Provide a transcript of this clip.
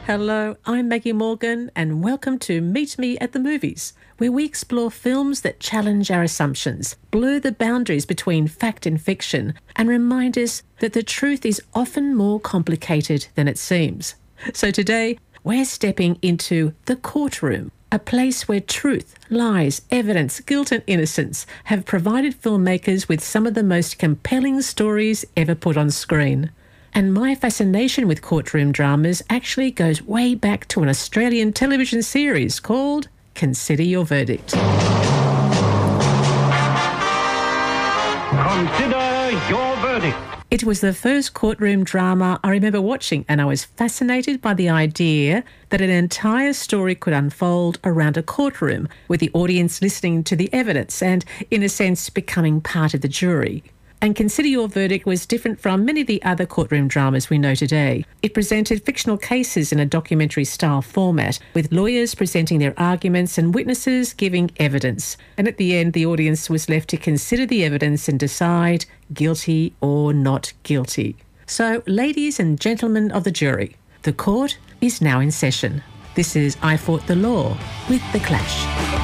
Hello, I'm Maggie Morgan and welcome to Meet Me at the Movies, where we explore films that challenge our assumptions, blur the boundaries between fact and fiction, and remind us that the truth is often more complicated than it seems. So today, we're stepping into the courtroom, a place where truth, lies, evidence, guilt and innocence have provided filmmakers with some of the most compelling stories ever put on screen. And my fascination with courtroom dramas actually goes way back to an Australian television series called Consider Your Verdict. Consider Your Verdict. It was the first courtroom drama I remember watching, and I was fascinated by the idea that an entire story could unfold around a courtroom with the audience listening to the evidence and, in a sense, becoming part of the jury. And Consider Your Verdict was different from many of the other courtroom dramas we know today. It presented fictional cases in a documentary-style format, with lawyers presenting their arguments and witnesses giving evidence. And at the end, the audience was left to consider the evidence and decide guilty or not guilty. So, ladies and gentlemen of the jury, the court is now in session. This is I Fought the Law with The Clash.